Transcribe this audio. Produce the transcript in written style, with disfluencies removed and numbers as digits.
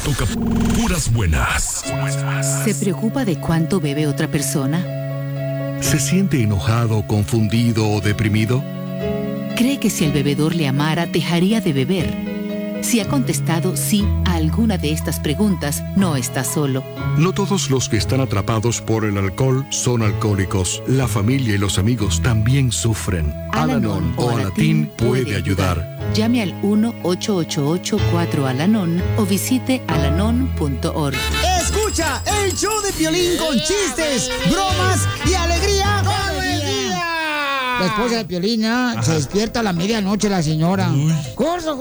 toca puras buenas. ¿Se preocupa de cuánto bebe otra persona? ¿Se siente enojado, confundido o deprimido? ¿Cree que si el bebedor le amara, dejaría de beber? Si ha contestado sí a alguna de estas preguntas, no está solo. No todos los que están atrapados por el alcohol son alcohólicos. La familia y los amigos también sufren. Al-Anon o Alatín puede ayudar. Llame al 1-888-4-ALANON o visite alanon.org. Escucha el show de Piolín con chistes, bromas y alegría. La esposa de Piolín, se despierta a la medianoche la señora. Corso,